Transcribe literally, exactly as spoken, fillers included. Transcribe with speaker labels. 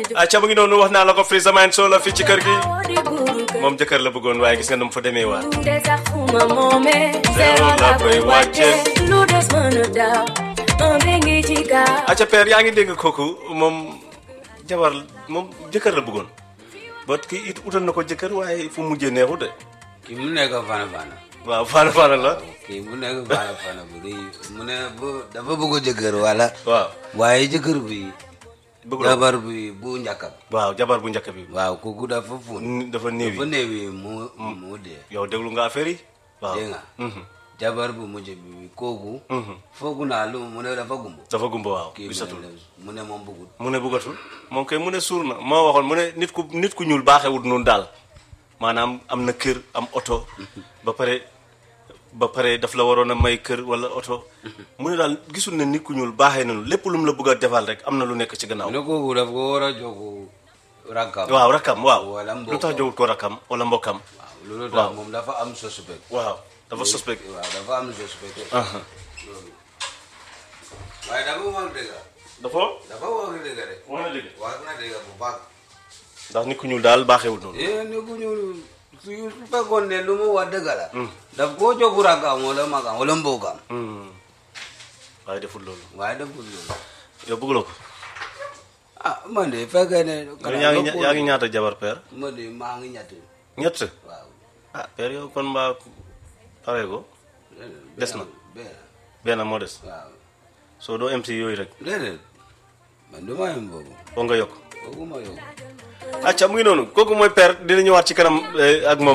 Speaker 1: acca mu ngi noonu wax naa la ko Free The Mind Show la fii ci kër gi moom jëkkër la bëggoon waaye gis nga nu mu fa demee waat zéro la koy wàcce acca père yaa ngi dégg kooku moom jabar moom jëkkër la bëggoon ba kii it utal na ko jëkkër waaye fu mujjee neexu de
Speaker 2: kii mu nekk fana fana
Speaker 1: waaw fana fana la
Speaker 2: kii mu nekk fana fana bu rëy mu ne bu dafa bëgg jëkkër wala
Speaker 1: waaw
Speaker 2: waaye jëkkër bi
Speaker 1: bëgg
Speaker 2: jabar bi bu njëkk bi
Speaker 1: waaw jabar bu njëkk bi
Speaker 2: waaw kooku dafa fun
Speaker 1: dafa néewi
Speaker 2: dafa néewi mu mu dee
Speaker 1: yow déglu nga affaire yi waaw
Speaker 2: dégg nga jabar bu mujj bi kooku foogu naa lu mu ne dafa gumba
Speaker 1: dafa gumba waaw gisatul
Speaker 2: mu ne moom bëggul
Speaker 1: mu ne bëggatul moom kay mu ne suur na moo waxoon mu ne nit ku nit ku ñuul baaxewut noonu daal maanaam am na kër am oto ba pare ba pare daf la waroon a may kër wala oto mu ne daal gisul ne nit ku ñuul baaxee nañu lépp lu mu la bëgg a defal rek am na lu nekk ci gannaaw.
Speaker 2: ne kooku daf ko war a jogu rakkam.
Speaker 1: waaw rakkam waaw.
Speaker 2: wala mbokkam
Speaker 1: lu tax jogut ko rakkam wala mbokkam.
Speaker 2: waaw loolu tax moom dafa am suspect.
Speaker 1: waaw dafa suspect.
Speaker 2: waaw dafa am suspect. loolu waaye dafa wax dëgg.
Speaker 1: dafa.
Speaker 2: dafa wax dëgg rek.
Speaker 1: wax na dëgg.
Speaker 2: wax na dëgg bu baax.
Speaker 1: ndax nit ku ñuul daal baaxewul noonu.
Speaker 2: eh nit ku ñuul su fekkoon ne lu mu wax dëgg la. daf koo jogu rakkam wala magam wala mbokkam.
Speaker 1: waaye deful loolu.
Speaker 2: waaye deful loolu.
Speaker 1: yow bëgguloo ko.
Speaker 2: ah man de fekkee ne.
Speaker 1: yaa ngi yaa ngi ñaata jabar père.
Speaker 2: man de maa ngi ñett.
Speaker 1: ñett.
Speaker 2: waaw.
Speaker 1: ah père yow kon mbaa pare ko. des na benn moo des.
Speaker 2: waaw.
Speaker 1: soo doo M C yooyu rek.
Speaker 2: déedéet man du ma yem boobu.
Speaker 1: foog nga yokk.
Speaker 2: foog ma yokk.
Speaker 1: acca mu ngi noonu kooku mooy père dina ñëwaat ci kanam ak moom.